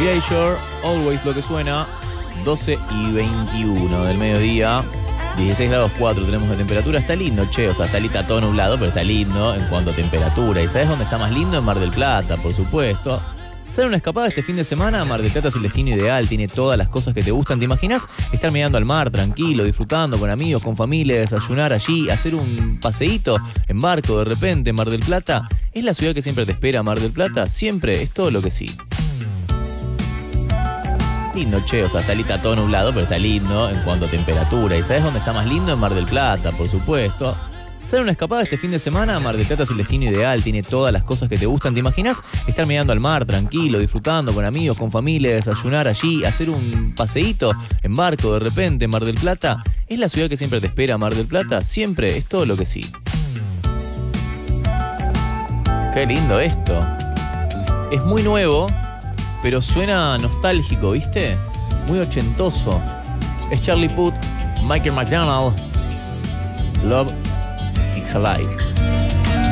Viator, Always lo que suena, 12 y 21 del mediodía, 16 grados 4 tenemos de temperatura. Está lindo, che, o sea, está todo nublado, pero está lindo en cuanto a temperatura. ¿Y sabes dónde está más lindo? En Mar del Plata, por supuesto. ¿Sale una escapada este fin de semana? Mar del Plata es el destino ideal, tiene todas las cosas que te gustan. ¿Te imaginas estar mirando al mar tranquilo, disfrutando con amigos, con familia, desayunar allí, hacer un paseíto en barco de repente? Mar del Plata es la ciudad que siempre te espera. Mar del Plata siempre es todo lo que sí. Lindo, che, o sea, está todo nublado, pero está lindo en cuanto a temperatura. ¿Y sabes dónde está más lindo? En Mar del Plata, por supuesto. ¿Sale una escapada este fin de semana? Mar del Plata es el destino ideal, tiene todas las cosas que te gustan. ¿Te imaginas estar mirando al mar tranquilo, disfrutando con amigos, con familia, desayunar allí, hacer un paseíto en barco de repente? Mar del Plata es la ciudad que siempre te espera. Mar del Plata siempre es todo lo que sí. Qué lindo esto. Es muy nuevo, pero suena nostálgico, ¿viste? Muy ochentoso. Es Charlie Puth, Michael McDonald, Love It's Alive.